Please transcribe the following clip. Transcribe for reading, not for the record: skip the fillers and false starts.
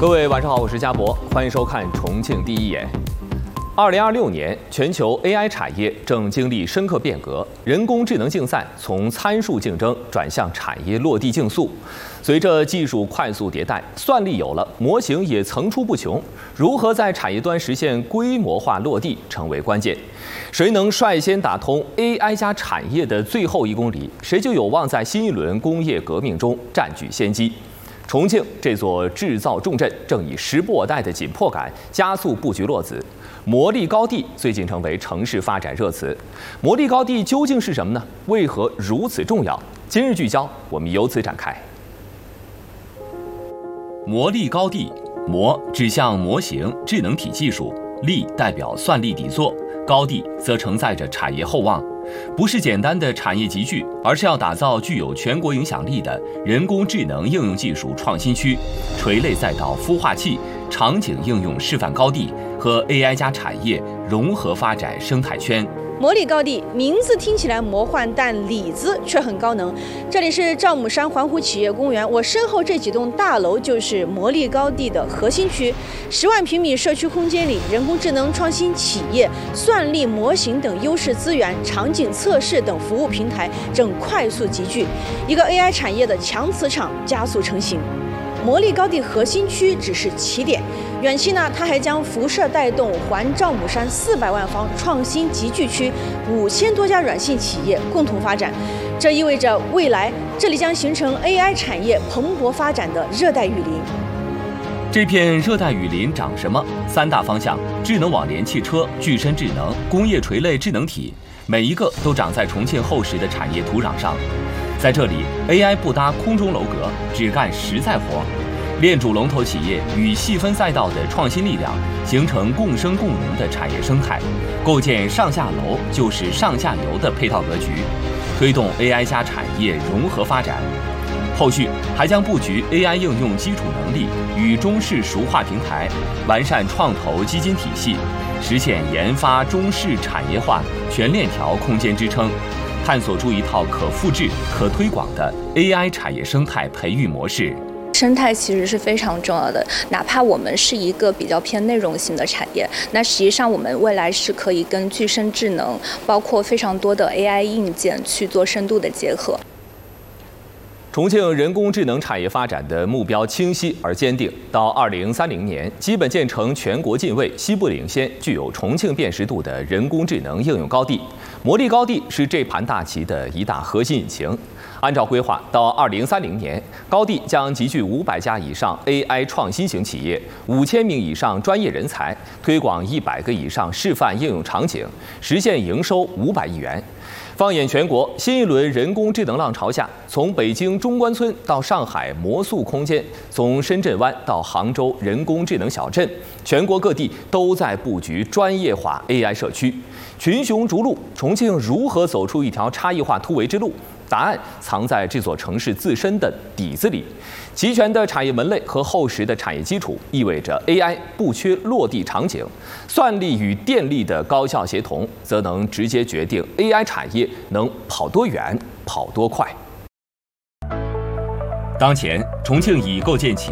各位晚上好，我是佳博，欢迎收看重庆第一眼。2026年，全球 AI 产业正经历深刻变革，人工智能竞赛从参数竞争转向产业落地竞速。随着技术快速迭代，算力有了，模型也层出不穷，如何在产业端实现规模化落地成为关键。谁能率先打通 AI 加产业的最后1公里，谁就有望在新一轮工业革命中占据先机。重庆这座制造重镇正以时不我待的紧迫感加速布局落子，魔力高地最近成为城市发展热词。魔力高地究竟是什么呢？为何如此重要？今日聚焦，我们由此展开。魔力高地，魔指向模型、智能体技术，力代表算力底座，高地则承载着产业厚望。不是简单的产业集聚，而是要打造具有全国影响力的人工智能应用技术创新区、垂类赛道孵化器、场景应用示范高地和 AI 加产业融合发展生态圈。 魔力高地名字听起来魔幻，但里子却很高能。这里是赵母山环湖企业公园，我身后这几栋大楼就是魔力高地的核心区。10万平米社区空间里，人工智能创新企业、算力模型等优势资源、场景测试等服务平台正快速集聚，一个 AI 产业的强磁场加速成型。魔力高地核心区只是起点，远期呢，它还将辐射带动环赵母山400万方创新集聚区，5000多家软性企业共同发展。这意味着未来这里将形成 AI 产业蓬勃发展的热带雨林。 这片热带雨林长什么？3大方向：智能网联汽车、具身智能、工业垂类智能体，每一个都长在重庆厚实的产业土壤上。在这里 ，AI 不搭空中楼阁，只干实在活，链主龙头企业与细分赛道的创新力量，形成共生共荣的产业生态，构建上下楼就是上下游的配套格局，推动 AI 加产业融合发展。后续还将布局 AI 应用基础能力与中式熟化平台，完善创投基金体系，实现研发中式产业化全链条空间支撑。探索出一套可复制、可推广的 AI 产业生态培育模式。 生态其实是非常重要的，哪怕我们是一个比较偏内容型的产业，那实际上我们未来是可以跟具身智能，包括非常多的 AI 硬件去做深度的结合。 重庆人工智能产业发展的目标清晰而坚定，到2030年，基本建成全国近卫、西部领先、具有重庆辨识度的人工智能应用高地。魔力高地是这盘大棋的一大核心引擎。按照规划，到2030年，高地将集聚500家以上 AI 创新型企业，5000名以上专业人才，推广100个以上示范应用场景，实现营收500亿元。放眼全国，新一轮人工智能浪潮下，从北京中关村到上海魔速空间，从深圳湾到杭州人工智能小镇，全国各地都在布局专业化 AI 社区。群雄逐鹿，重庆如何走出一条差异化突围之路？答案藏在这座城市自身的底子里。齐全的产业门类和厚实的产业基础，意味着 AI 不缺落地场景。算力与电力的高效协同，则能直接决定 AI 产业能跑多远、跑多快。当前，重庆已构建起